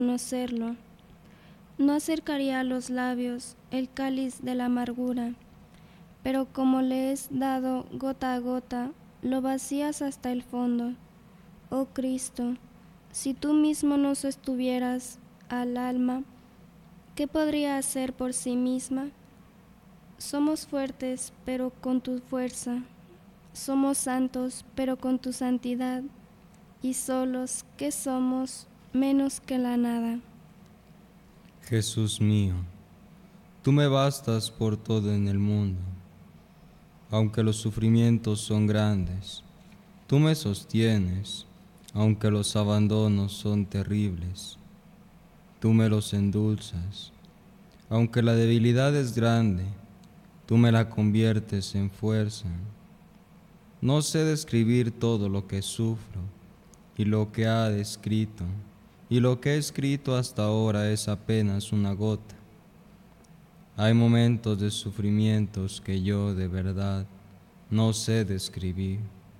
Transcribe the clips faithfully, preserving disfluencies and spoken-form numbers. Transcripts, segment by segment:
conocerlo. No acercaría a los labios el cáliz de la amargura, pero como le es dado gota a gota, lo vacías hasta el fondo. Oh Cristo, si tú mismo no sostuvieras al alma, ¿qué podría hacer por sí misma? Somos fuertes, pero con tu fuerza. Somos santos, pero con tu santidad. Y solos, ¿qué somos? Menos que la nada. Jesús mío, tú me bastas por todo en el mundo. Aunque los sufrimientos son grandes, tú me sostienes, aunque los abandonos son terribles. Tú me los endulzas. Aunque la debilidad es grande, tú me la conviertes en fuerza. No sé describir todo lo que sufro y lo que ha descrito, y lo que he escrito hasta ahora es apenas una gota. Hay momentos de sufrimientos que yo de verdad no sé describir.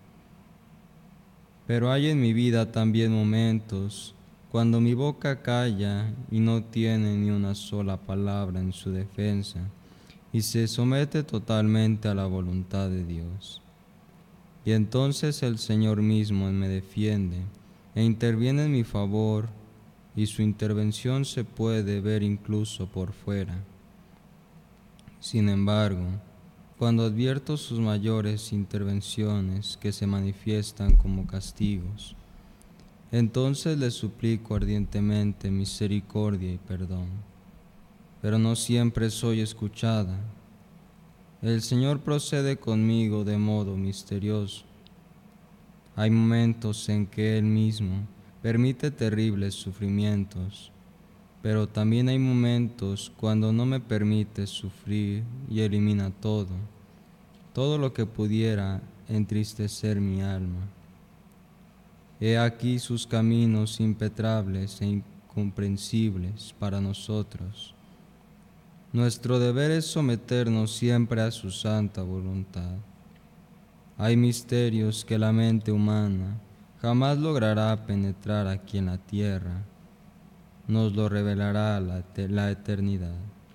Pero hay en mi vida también momentos cuando mi boca calla y no tiene ni una sola palabra en su defensa y se somete totalmente a la voluntad de Dios. Y entonces el Señor mismo me defiende e interviene en mi favor, y su intervención se puede ver incluso por fuera. Sin embargo, cuando advierto sus mayores intervenciones que se manifiestan como castigos, entonces le suplico ardientemente misericordia y perdón. Pero no siempre soy escuchada. El Señor procede conmigo de modo misterioso. Hay momentos en que Él mismo permite terribles sufrimientos, pero también hay momentos cuando no me permite sufrir y elimina todo, todo lo que pudiera entristecer mi alma. He aquí sus caminos impetrables e incomprensibles para nosotros. Nuestro deber es someternos siempre a su santa voluntad. Hay misterios que la mente humana jamás logrará penetrar aquí en la tierra. Nos lo revelará la, la eternidad.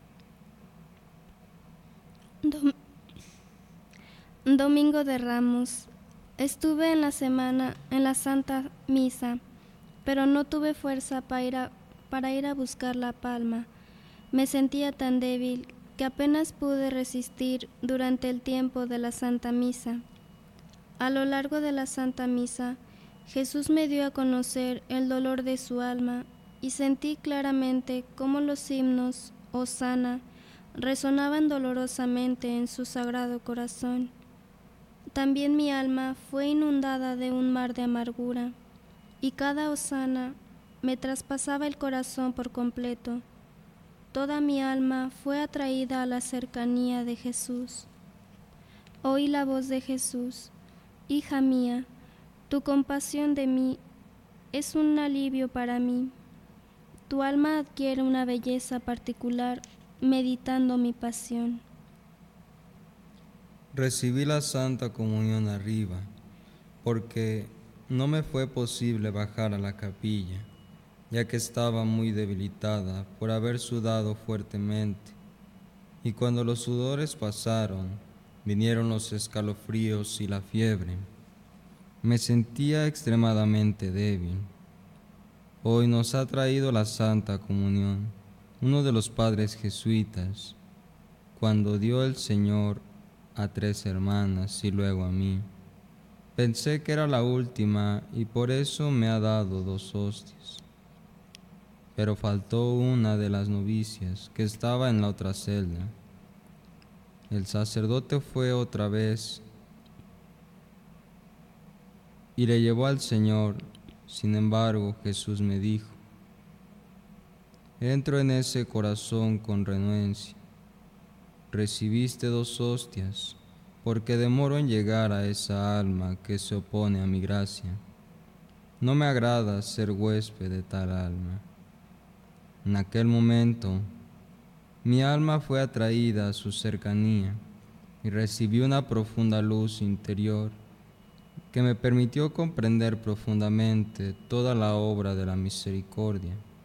Dom- Domingo de Ramos. Estuve en la semana en la Santa Misa, pero no tuve fuerza para ir a, para ir a buscar la palma. Me sentía tan débil que apenas pude resistir durante el tiempo de la Santa Misa. A lo largo de la Santa Misa, Jesús me dio a conocer el dolor de su alma y sentí claramente cómo los himnos Hosana resonaban dolorosamente en su sagrado corazón. También mi alma fue inundada de un mar de amargura, y cada hosana me traspasaba el corazón por completo. Toda mi alma fue atraída a la cercanía de Jesús. Oí la voz de Jesús: Hija mía, tu compasión de mí es un alivio para mí. Tu alma adquiere una belleza particular meditando mi pasión. Recibí la Santa Comunión arriba, porque no me fue posible bajar a la capilla, ya que estaba muy debilitada por haber sudado fuertemente. Y cuando los sudores pasaron, vinieron los escalofríos y la fiebre. Me sentía extremadamente débil. Hoy nos ha traído la Santa Comunión uno de los padres jesuitas, cuando dio el Señor a tres hermanas y luego a mí. Pensé que era la última y por eso me ha dado dos hostias. Pero faltó una de las novicias que estaba en la otra celda. El sacerdote fue otra vez y le llevó al Señor. Sin embargo, Jesús me dijo: entro en ese corazón con renuencia. Recibiste dos hostias, porque demoro en llegar a esa alma que se opone a mi gracia. No me agrada ser huésped de tal alma. En aquel momento, mi alma fue atraída a su cercanía y recibí una profunda luz interior que me permitió comprender profundamente toda la obra de la misericordia.